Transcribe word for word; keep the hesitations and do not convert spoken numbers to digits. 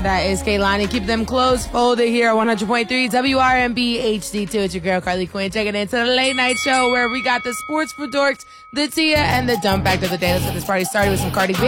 That is Kaylani. Keep them clothes folded here at one hundred point three W R M B H D two. It's your girl, Carly Quinn, checking into the late night show where we got the sports for dorks, the Tia, and the dumb fact of the day. Let's get this party started with some Cardi B.